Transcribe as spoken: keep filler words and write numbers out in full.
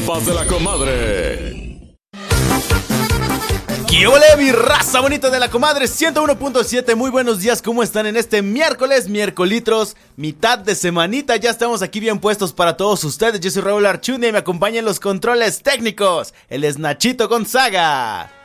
compas de la comadre. ¡Qué ole, mi raza bonita de la comadre! ciento uno punto siete, muy buenos días, ¿cómo están en este miércoles, miércolitros, mitad de semanita? Ya estamos aquí bien puestos para todos ustedes. Yo soy Raúl Archundia y me acompaña en los controles técnicos, él es Nachito Gonzaga.